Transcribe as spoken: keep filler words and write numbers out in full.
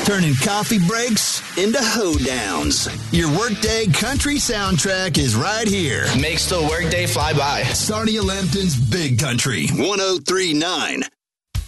turning coffee breaks into hoedowns. Your workday country soundtrack is right here. Makes the workday fly by. Sarnia Lambton's Big Country, one oh three point nine.